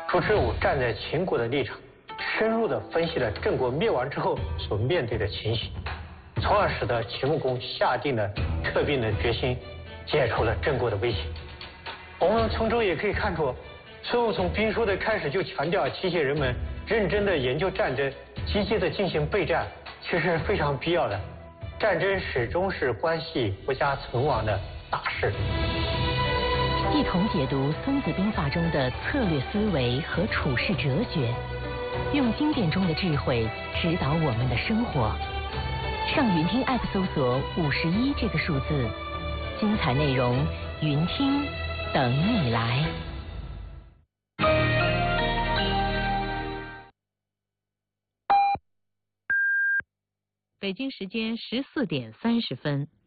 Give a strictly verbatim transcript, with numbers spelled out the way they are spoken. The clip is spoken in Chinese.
朱之武站在秦国的立场，深入地分析了郑国灭亡之后所面对的情形，从而使得秦穆公下定了撤兵的决心，解除了郑国的威胁。我们从中也可以看出，孙武从兵书的开始就强调提醒人们认真地研究战争，积极地进行备战，其实是非常必要的。战争始终是关系国家存亡的大事。 一同解读《孙子兵法》中的策略思维和处世哲学，用经典中的智慧指导我们的生活。上云听 App 搜索五十一这个数字，精彩内容云听等你来。北京时间十四点三十分。